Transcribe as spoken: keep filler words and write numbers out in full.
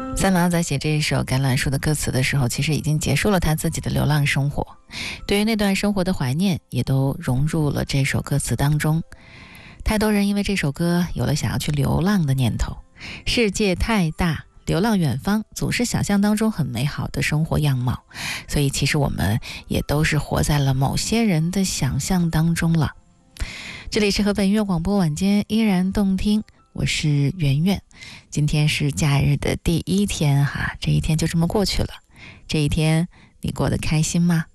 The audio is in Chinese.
三毛在写这一首《橄榄树》的歌词的时候，其实已经结束了他自己的流浪生活，对于那段生活的怀念也都融入了这首歌词当中。太多人因为这首歌有了想要去流浪的念头，世界太大，流浪远方总是想象当中很美好的生活样貌，所以其实我们也都是活在了某些人的想象当中了。这里是河北音乐广播晚间依然动听，我是圆圆。今天是假日的第一天哈，这一天就这么过去了。这一天你过得开心吗？